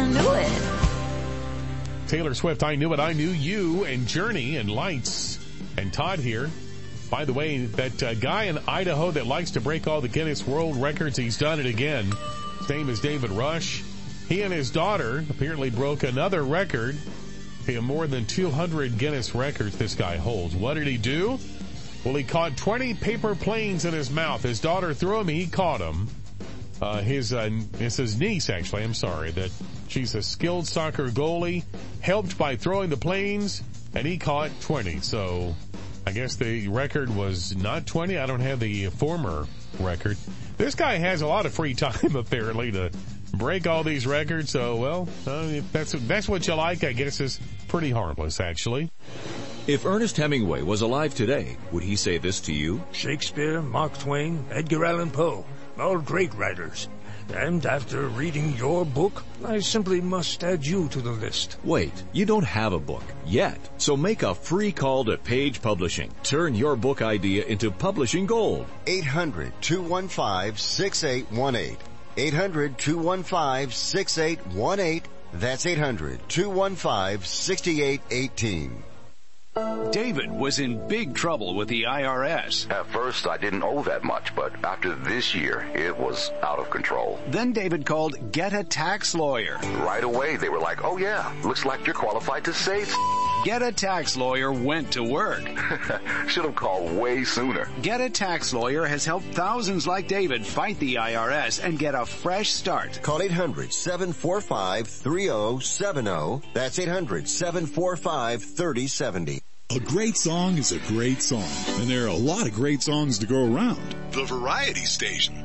I Knew It. Taylor Swift, I Knew It, I Knew You, and Journey and Lights. And Todd here. By the way, that guy in Idaho that likes to break all the Guinness World Records, he's done it again. His name is David Rush. He and his daughter apparently broke another record. More than 200 Guinness records this guy holds. What did he do? Well, he caught 20 paper planes in his mouth. His daughter threw them, he caught them. It's his niece, actually, I'm sorry, that she's a skilled soccer goalie, helped by throwing the planes, and he caught 20. So I guess the record was not 20. I don't have the former record. This guy has a lot of free time, apparently, to break all these records. So, well, if that's what you like, I guess it's pretty harmless, actually. If Ernest Hemingway was alive today, would he say this to you? Shakespeare, Mark Twain, Edgar Allan Poe, all great writers. And after reading your book, I simply must add you to the list. Wait, you don't have a book yet. So make a free call to Page Publishing. Turn your book idea into publishing gold. 800-215-6818. 800-215-6818. That's 800-215-6818. David was in big trouble with the IRS. At first, I didn't owe that much, but after this year, it was out of control. Then David called Get a Tax Lawyer. Right away, they were like, oh yeah, looks like you're qualified to save. Get a Tax Lawyer went to work. Should have called way sooner. Get a Tax Lawyer has helped thousands like David fight the IRS and get a fresh start. Call 800-745-3070. That's 800-745-3070. A great song is a great song, and there are a lot of great songs to go around. The Variety Station.